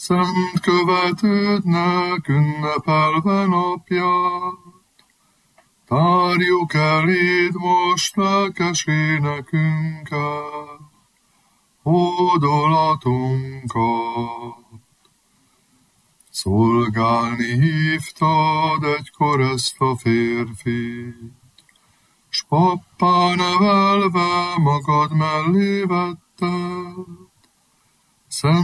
szent követődnek ünnepelve napját. Tárjuk eléd most lelkes énekünket, hódolatunkat. Szolgálni hívtad egykor ezt a férfit, s pappá nevelve magad mellé vetted. Szent